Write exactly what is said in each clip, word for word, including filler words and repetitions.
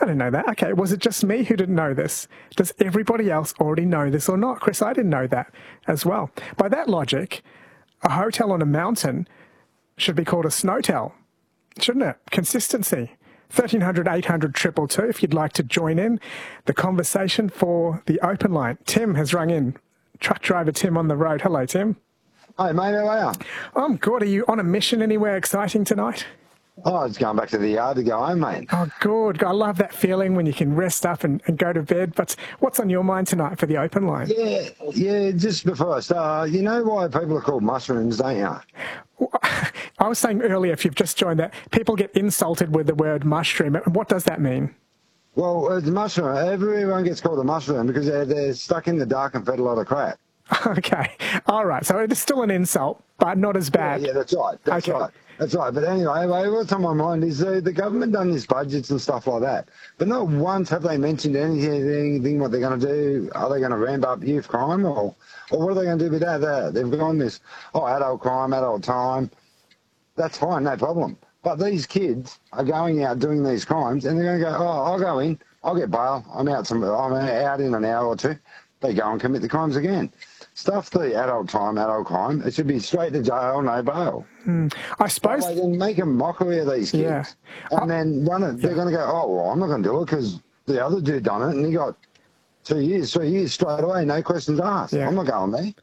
I didn't know that. Okay, was it just me who didn't know this? Does everybody else already know this or not? Chris, I didn't know that as well. By that logic, a hotel on a mountain should be called a snowtel, shouldn't it? Consistency. thirteen hundred, eight hundred, two two two if you'd like to join in the conversation for the open line. Tim has rung in. Truck driver Tim on the road. Hello, Tim. Hi, mate. How are you? I'm good. Are you on a mission anywhere exciting tonight? Oh, I was going back to the yard to go home, mate. Oh, good. I love that feeling when you can rest up and, and go to bed. But what's on your mind tonight for the open line? Yeah, yeah, just before I start, you know why people are called mushrooms, don't you? I was saying earlier, if you've just joined that, people get insulted with the word mushroom. What does that mean? Well, it's a mushroom. Everyone gets called a mushroom because they're, they're stuck in the dark and fed a lot of crap. Okay. All right. So it's still an insult, but not as bad. Yeah, yeah that's right. That's okay. right. That's right. But anyway, what's on my mind is uh, the government done these budgets and stuff like that. But not once have they mentioned anything, anything what they're going to do. Are they going to ramp up youth crime or, or what are they going to do with that? that? They've gone this, oh, adult crime, adult time. That's fine, no problem. But these kids are going out doing these crimes and they're going to go, oh, I'll go in, I'll get bail, I'm out, some, I'm out in an hour or two. They go and commit the crimes again. Stuff the adult time, adult crime. It should be straight to jail, no bail. Mm, I suppose. They can make a mockery of these kids. Yeah. And I, then one of, they're yeah. going to go, oh, well, I'm not going to do it because the other dude done it and he got two years, three years straight away, no questions asked. Yeah. I'm not going there.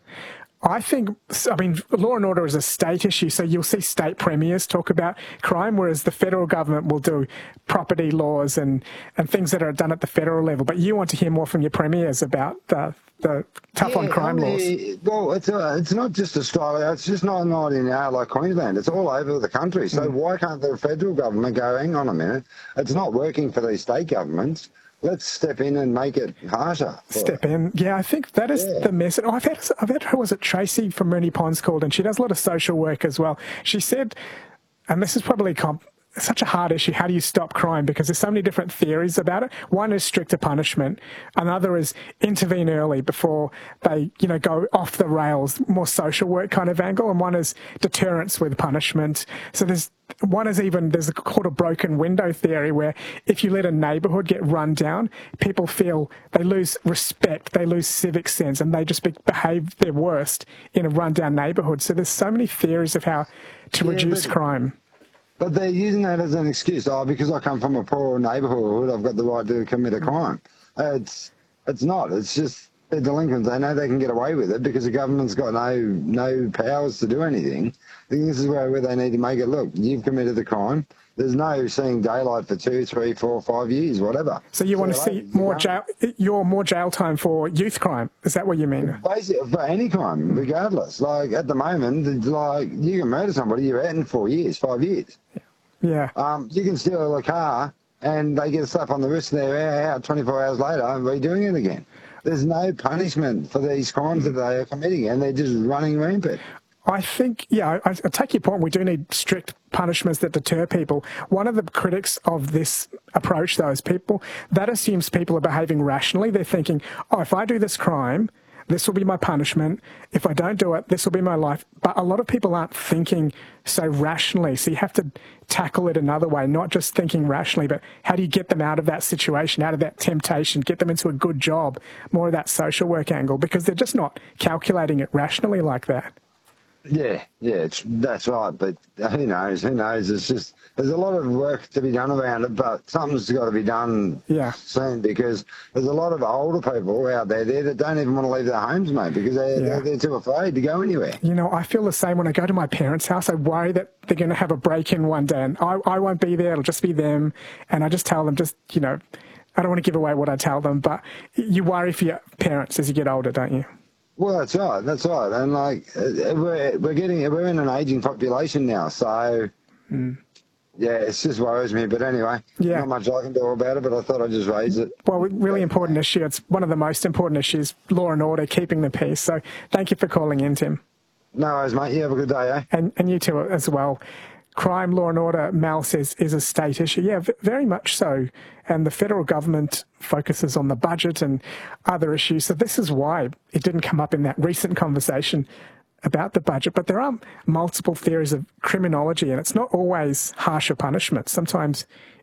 I think, I mean, law and order is a state issue, so you'll see state premiers talk about crime, whereas the federal government will do property laws and, and things that are done at the federal level. But you want to hear more from your premiers about the, the tough yeah, on crime I mean, laws. Well, it's uh, it's not just Australia, it's just not, not in our, like Queensland, it's all over the country. So mm. why can't the federal government go, hang on a minute, it's not working for these state governments. Let's step in and make it harsher. Step in. Yeah, I think that is yeah. the message. Oh, I've had, I've had her, was it Tracy from Moonee Ponds called, and she does a lot of social work as well. She said, and this is probably comp such a hard issue, how do you stop crime? Because there's so many different theories about it. One is stricter punishment. Another is intervene early before they, you know, go off the rails, more social work kind of angle. And one is deterrence with punishment. So there's one is even, there's a called a broken window theory where if you let a neighbourhood get run down, people feel they lose respect, they lose civic sense, and they just be, behave their worst in a rundown neighbourhood. So there's so many theories of how to yeah, reduce but, crime. But they're using that as an excuse. Oh, because I come from a poor neighbourhood, I've got the right to commit a crime. Uh, it's it's not. It's just they're delinquents. They know they can get away with it because the government's got no no powers to do anything. I think this is where, where they need to make it, look, you've committed the crime. There's no seeing daylight for two, three, four, five years, whatever. So you so want to see more jail, your more jail time for youth crime? Is that what you mean? Basically, for any crime, regardless. Like at the moment, like you can murder somebody, you're out in four years, five years. Yeah. Um, you can steal a car and they get a slap on the wrist and they're out twenty-four hours later and redoing it again. There's no punishment for these crimes that they are committing and they're just running rampant. I think, yeah, I, I take your point. We do need strict punishments that deter people. One of the critics of this approach, though, is people, that assumes people are behaving rationally. They're thinking, oh, if I do this crime, this will be my punishment. If I don't do it, this will be my life. But a lot of people aren't thinking so rationally. So you have to tackle it another way, not just thinking rationally, but how do you get them out of that situation, out of that temptation, get them into a good job, more of that social work angle, because they're just not calculating it rationally like that. Yeah, yeah, it's, that's right. But who knows? Who knows? It's just there's a lot of work to be done around it, but something's got to be done yeah. soon because there's a lot of older people out there, there that don't even want to leave their homes, mate, because they're, yeah. they're, they're too afraid to go anywhere. You know, I feel the same when I go to my parents' house. I worry that they're going to have a break-in one day, and I, I won't be there. It'll just be them, and I just tell them, just you know, I don't want to give away what I tell them, but you worry for your parents as you get older, don't you? Well, that's right. That's right. And like we're we're getting we're in an aging population now, so mm. yeah, it just worries me. But anyway, yeah. not much I can do about it. But I thought I'd just raise it. Well, really important issue. It's one of the most important issues: law and order, keeping the peace. So, thank you for calling in, Tim. No worries, mate. You have a good day, eh? And and you too as well. Crime, law and order, Mal says, is a state issue. Yeah, very much so. And the federal government focuses on the budget and other issues. So this is why it didn't come up in that recent conversation about the budget. But there are multiple theories of criminology, and it's not always harsher punishment. Sometimes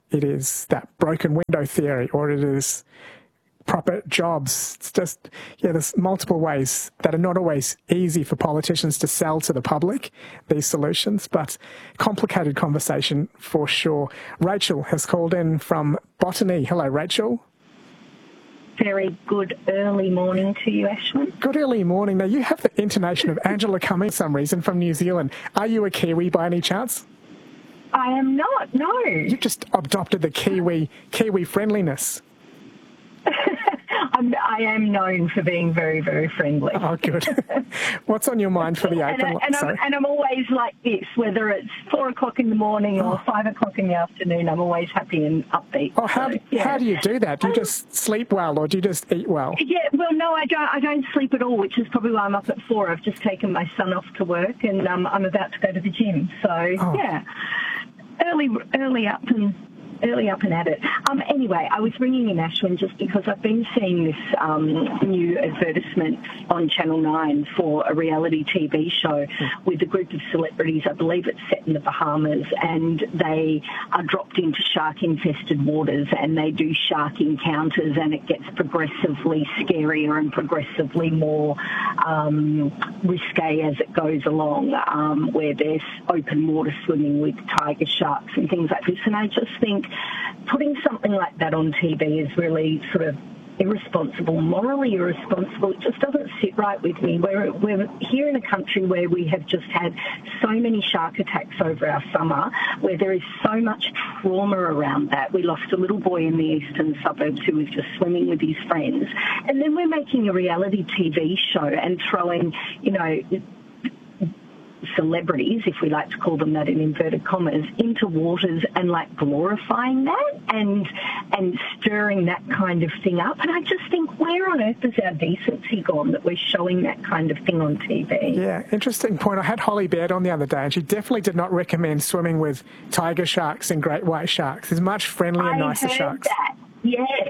it is that broken window theory, or it is proper jobs. It's just, yeah, there's multiple ways that are not always easy for politicians to sell to the public, these solutions, but complicated conversation for sure. Rachel has called in from Botany. Hello, Rachel. Very good early morning to you, Ashwin. Good early morning. Now, you have the intonation of Angela Cumming for some reason from New Zealand. Are you a Kiwi by any chance? I am not, no. You just adopted the Kiwi Kiwi friendliness. I'm, I am known for being very, very friendly. Oh, good. What's on your mind for the open? And, I, and, I'm, and I'm always like this, whether it's four o'clock in the morning or five o'clock in the afternoon, I'm always happy and upbeat. Oh, how, so, yeah. how do you do that? Do you just sleep well or do you just eat well? Yeah, well, no, I don't I don't sleep at all, which is probably why I'm up at four. I've just taken my son off to work and um, I'm about to go to the gym. So, oh. yeah, early, early up and... Early up and at it. Um, anyway, I was ringing in, Ashwin, just because I've been seeing this um, new advertisement on Channel nine for a reality T V show with a group of celebrities. I believe it's set in the Bahamas, and they are dropped into shark-infested waters, and they do shark encounters, and it gets progressively scarier and progressively more um, risque as it goes along, um, where there's open water swimming with tiger sharks and things like this. And I just think putting something like that on T V is really sort of irresponsible, morally irresponsible. It just doesn't sit right with me. We're, we're here in a country where we have just had so many shark attacks over our summer, where there is so much trauma around that. We lost a little boy in the eastern suburbs who was just swimming with his friends. And then we're making a reality T V show and throwing, you know, celebrities, if we like to call them that in inverted commas, into waters and like glorifying that and and stirring that kind of thing up. And I just think, where on earth is our decency gone that we're showing that kind of thing on T V? Yeah, interesting point. I had Holly Baird on the other day and she definitely did not recommend swimming with tiger sharks and great white sharks. There's much friendlier, I nicer heard sharks. That. Yes.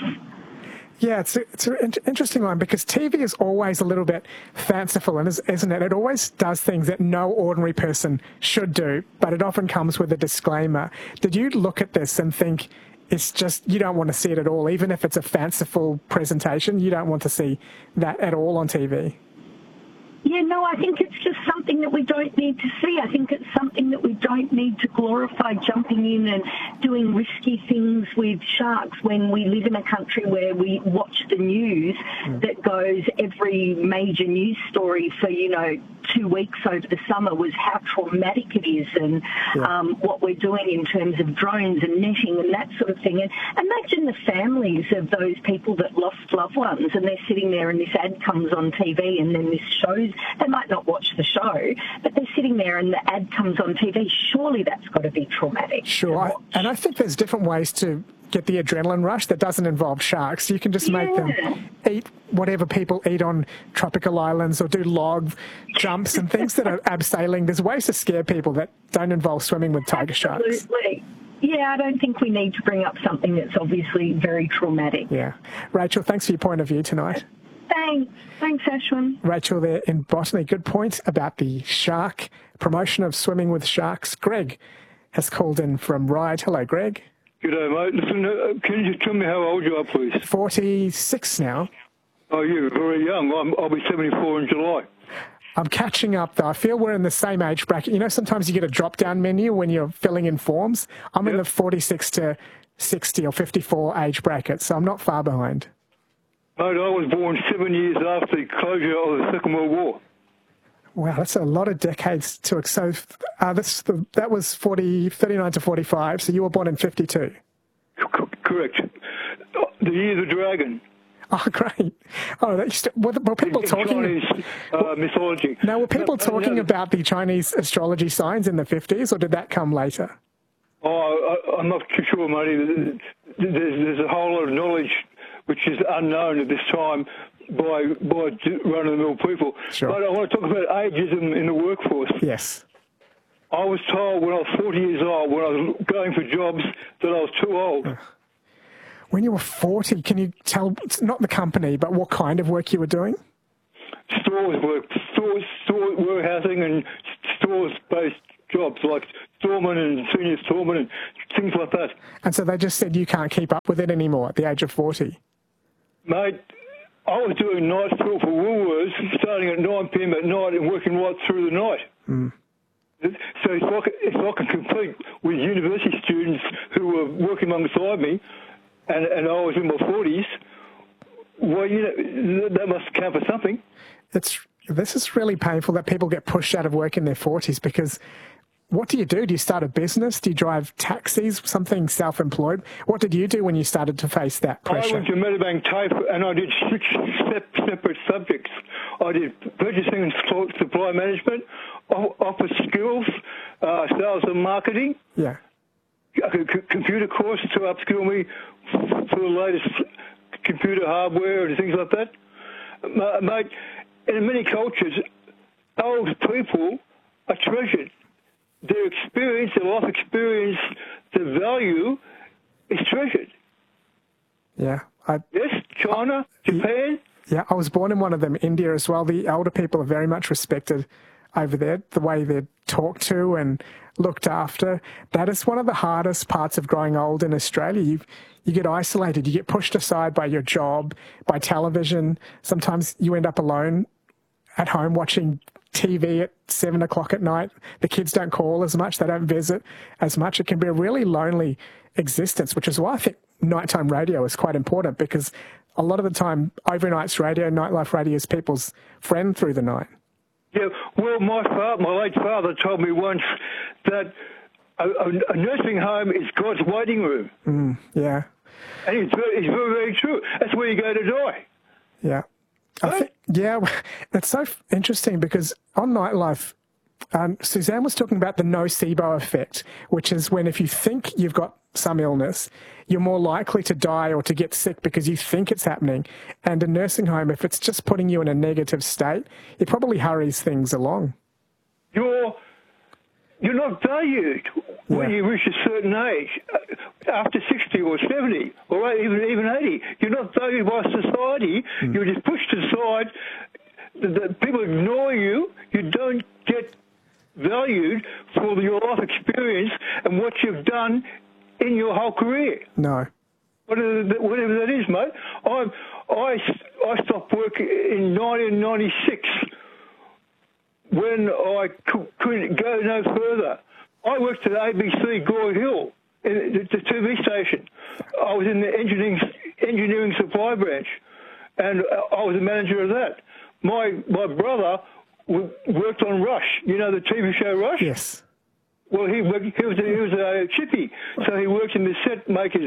Yeah, it's, a, it's an interesting one because T V is always a little bit fanciful, and isn't it? It always does things that no ordinary person should do, but it often comes with a disclaimer. Did you look at this and think it's just, you don't want to see it at all, even if it's a fanciful presentation, you don't want to see that at all on T V? Yeah, no, I think it's just something that we don't need to see. I think it's something that we don't need to glorify, jumping in and doing risky things with sharks when we live in a country where we watch the news mm. that goes, every major news story for, you know, two weeks over the summer was how traumatic it is and yeah. um, what we're doing in terms of drones and netting and that sort of thing. And imagine the families of those people that lost loved ones and they're sitting there and this ad comes on T V and then this show's, they might not watch the show, but they're sitting there and the ad comes on T V. Surely that's got to be traumatic. Sure. I, and I think there's different ways to get the adrenaline rush that doesn't involve sharks. You can just yeah. make them eat whatever people eat on tropical islands or do log jumps and things that are abseiling. There's ways to scare people that don't involve swimming with tiger Absolutely. sharks. Yeah, I don't think we need to bring up something that's obviously very traumatic. Yeah. Rachel, thanks for your point of view tonight. Thanks. Thanks, Ashwin. Rachel there in Botany. Good point about the shark promotion of swimming with sharks. Greg has called in from Ryde. Hello, Greg. G'day, mate. Listen, uh, can you just tell me how old you are, please? forty-six now. Oh, you're very young. I'm, I'll be seventy-four in July. I'm catching up, though. I feel we're in the same age bracket. You know, sometimes you get a drop-down menu when you're filling in forms. I'm yep. in the forty-six to sixty or fifty-four age bracket, so I'm not far behind. Mate, I was born seven years after the closure of the Second World War. Wow, that's a lot of decades to... So uh, this, the, that was forty, thirty-nine to forty-five, so you were born in fifty-two. C- correct. The year of the dragon. Oh, great. Oh, that used to, were, were people in, talking... Chinese uh, mythology. Now, were people no, talking no, about the Chinese astrology signs in the fifties, or did that come later? Oh, I, I'm not too sure, mate. There's, there's a whole lot of knowledge which is unknown at this time by by run-of-the-mill people. Sure. But I want to talk about ageism in the workforce. Yes. I was told when I was forty years old, when I was going for jobs, that I was too old. When you were forty, can you tell, not the company, but what kind of work you were doing? Stores work, stores, store warehousing and stores-based jobs like storeman and senior storeman and things like that. And so they just said you can't keep up with it anymore at the age of forty? Mate, I was doing night school for Woolworths, starting at nine p m at night and working right through the night. Mm. So if I, could, if I can compete with university students who were working alongside me, and, and I was in my forties, well, you know, that must count for something. It's this is really painful that people get pushed out of work in their forties, because what do you do? Do you start a business? Do you drive taxis, something self-employed? What did you do when you started to face that pressure? I went to Medibank TAFE and I did six separate subjects. I did purchasing and supply management, office skills, uh, sales and marketing. Yeah. A computer course to upskill me for the latest computer hardware and things like that. Mate, in many cultures, old people are treasured. Their experience, their life experience, the value is treasured. Yeah. I, yes, China, Japan. Yeah, I was born in one of them, India as well. The elder people are very much respected over there, the way they're talked to and looked after. That is one of the hardest parts of growing old in Australia. You you get isolated, you get pushed aside by your job, by television. Sometimes you end up alone at home watching T V at seven o'clock at night. The kids don't call as much, they don't visit as much. It can be a really lonely existence, which is why I think nighttime radio is quite important, because a lot of the time, overnight's radio, nightlife radio is people's friend through the night. Yeah, well, my father, my late father told me once that a, a nursing home is God's waiting room. Mm, yeah. And it's very, it's very, very true. That's where you go to die. Yeah. I think, yeah, it's so interesting because on Nightlife, um, Suzanne was talking about the nocebo effect, which is when if you think you've got some illness, you're more likely to die or to get sick because you think it's happening. And a nursing home, if it's just putting you in a negative state, it probably hurries things along. You're, you're not valued yeah. when you reach a certain age. After sixty or seventy or even even eighty, you're not valued by society. Mm. You're just pushed aside. The, the people ignore you. You don't get valued for your life experience and what you've done in your whole career. No. Whatever that, whatever that is, mate. I I I stopped work in nineteen ninety-six when I couldn't go no further. I worked at A B C Gore Hill, in the T V station. I was in the engineering engineering supply branch, and I was the manager of that. My my brother worked on Rush. You know the T V show Rush? Yes. Well, he worked, he was a, he was a chippy, so he worked in the set makers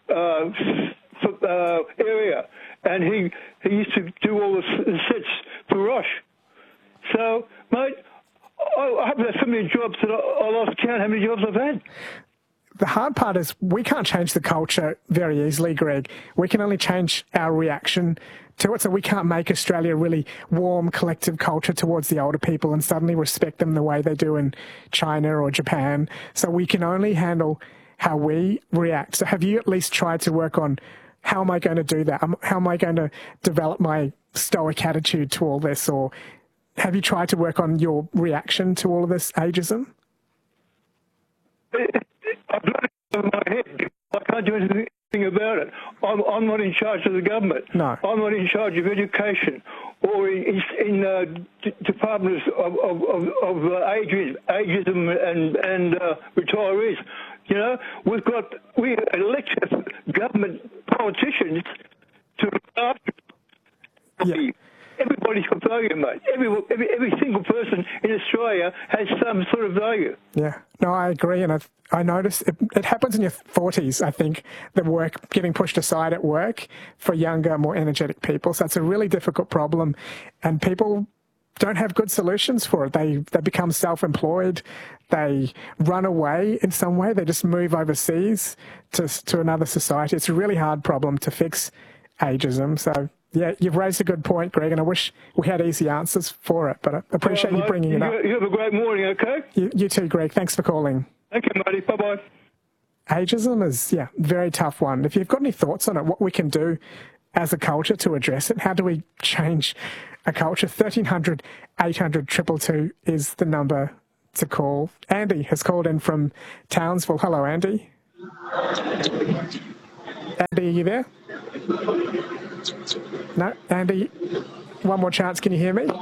uh, uh, area, and he he used to do all the sets for Rush. So, mate, I have had so many jobs that I, I lost count how many jobs I've had. The hard part is we can't change the culture very easily, Greg. We can only change our reaction to it. So we can't make Australia a really warm, collective culture towards the older people and suddenly respect them the way they do in China or Japan. So we can only handle how we react. So have you at least tried to work on how am I going to do that? How am I going to develop my stoic attitude to all this? Or have you tried to work on your reaction to all of this ageism? I've got it in my head. I can't do anything about it. I'm, I'm not in charge of the government. No. I'm not in charge of education or in, in uh, d- departments of, of, of, of uh, ages, ageism and, and uh, retirees. You know, we've got, we elect government politicians to look after. Yeah. Everybody's got value, mate. Every, every every single person in Australia has some sort of value. Yeah, no, I agree, and I've, I notice it, it happens in your forties, I think, the work getting pushed aside at work for younger, more energetic people. So it's a really difficult problem, and people don't have good solutions for it. They they become self-employed, they run away in some way, they just move overseas to to another society. It's a really hard problem to fix ageism, so... Yeah, you've raised a good point, Greg, and I wish we had easy answers for it, but I appreciate right, you bringing you it up. You have a great morning, okay? You, you too, Greg. Thanks for calling. Thank you, buddy. Bye-bye. Ageism is, yeah, a very tough one. If you've got any thoughts on it, what we can do as a culture to address it, how do we change a culture? thirteen hundred, eight hundred, two two two is the number to call. Andy has called in from Townsville. Hello, Andy. Andy, are you there? No, Andy, one more chance. Can you hear me?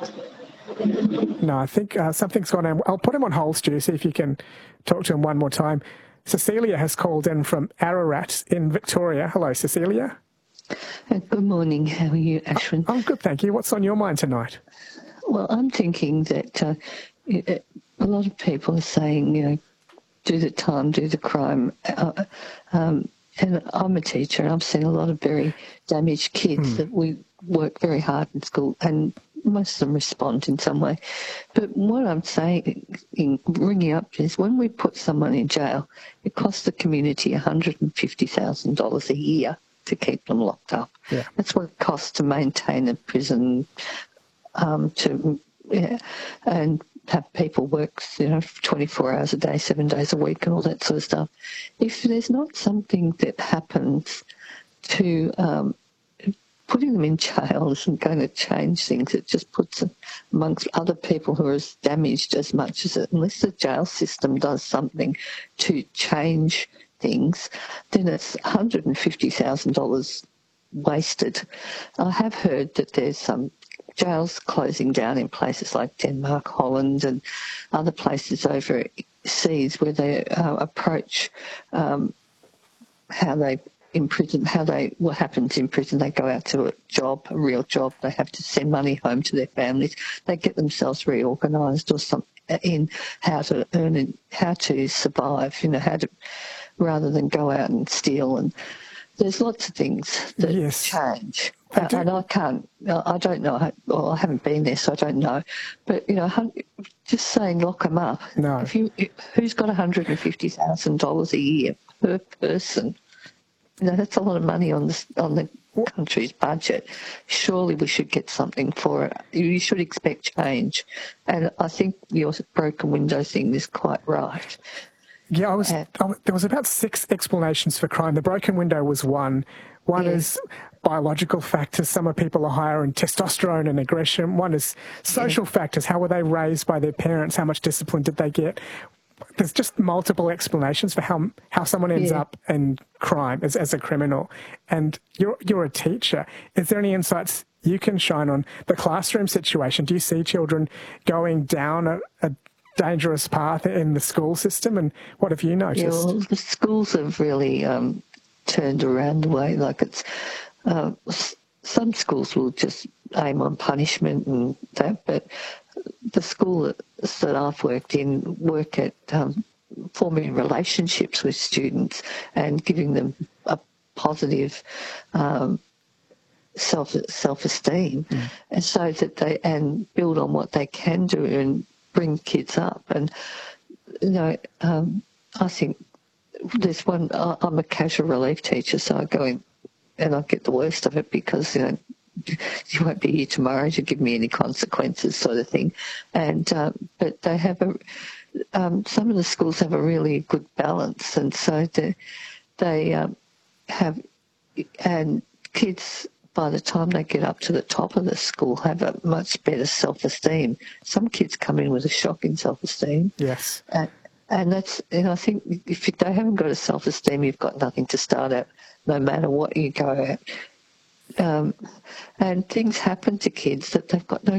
No, I think uh, something's gone on. I'll put him on hold, Stu, see if you can talk to him one more time. Cecilia has called in from Ararat in Victoria. Hello, Cecilia. Good morning. How are you, Ashwin? I'm good, thank you. What's on your mind tonight? Well, I'm thinking that uh, it, a lot of people are saying, you know, do the time, do the crime. Uh, um, and I'm a teacher, and I've seen a lot of very damaged kids mm. that we work very hard in school, and most of them respond in some way. But what I'm saying, in bringing up is when we put someone in jail, it costs the community one hundred fifty thousand dollars a year to keep them locked up. Yeah. That's what it costs to maintain a prison, um, to yeah, and have people work, you know, twenty-four hours a day, seven days a week, and all that sort of stuff. If there's not something that happens to um, putting them in jail isn't going to change things. It just puts them amongst other people who are as damaged as much as it. Unless the jail system does something to change things, then it's one hundred fifty thousand dollars wasted. I have heard that there's some jails closing down in places like Denmark, Holland, and other places overseas where they uh, approach um, how they in prison, how they, what happens in prison. They go out to a job, a real job. They have to send money home to their families. They get themselves reorganised or some in how to earn and how to survive. You know, how to rather than go out and steal. And there's lots of things that yes. change. I and I can't, I don't know, well, I haven't been there, so I don't know. But, you know, just saying lock them up. No. If you, who's got one hundred fifty thousand dollars a year per person? You know, that's a lot of money on the, on the country's budget. Surely we should get something for it. You should expect change. And I think your broken window thing is quite right. Yeah, I was, I, there was about six explanations for crime. The broken window was one. One yeah. is biological factors. Some of people are higher in testosterone and aggression. One is social yeah. factors. How were they raised by their parents? How much discipline did they get? There's just multiple explanations for how how someone ends yeah. up in crime as, as a criminal. And you're you're a teacher. Is there any insights you can shine on the classroom situation? Do you see children going down a, a dangerous path in the school system? And what have you noticed? Yeah, well, the schools have really um, turned around the way. Like it's uh, some schools will just aim on punishment and that, but the school that I've worked in work at um, forming relationships with students and giving them a positive um, self self-esteem, mm. and so that they and build on what they can do and bring kids up. And you know, um, I think there's one. I'm a casual relief teacher, so I go in and I get the worst of it because you know. You won't be here tomorrow to give me any consequences, sort of thing. And uh, but they have a um, some of the schools have a really good balance, and so they they um, have and kids by the time they get up to the top of the school have a much better self-esteem. Some kids come in with a shock in self-esteem. Yes, and, and that's and I think if they haven't got a self-esteem, you've got nothing to start at, no matter what you go at. Um, and things happen to kids that they've got no